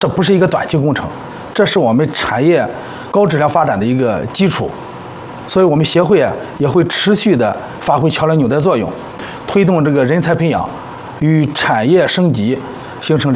这不是一个短期工程，这是我们产业高质量发展的一个基础。所以，我们协会也会持续的发挥桥梁纽带作用，推动这个人才培养与产业升级形成